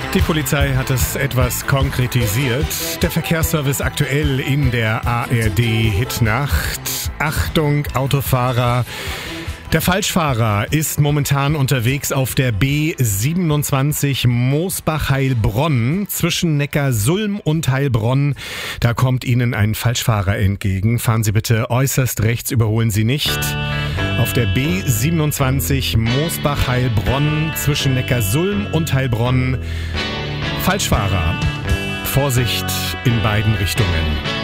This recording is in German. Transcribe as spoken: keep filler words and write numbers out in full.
Die Polizei hat es etwas konkretisiert. Der Verkehrsservice aktuell in der A R D-Hitnacht. Achtung, Autofahrer. Der Falschfahrer ist momentan unterwegs auf der B siebenundzwanzig Moosbach-Heilbronn zwischen Neckarsulm und Heilbronn. Da kommt Ihnen ein Falschfahrer entgegen. Fahren Sie bitte äußerst rechts, überholen Sie nicht. Auf der B siebenundzwanzig Moosbach-Heilbronn zwischen Neckarsulm und Heilbronn. Falschfahrer. Vorsicht in beiden Richtungen.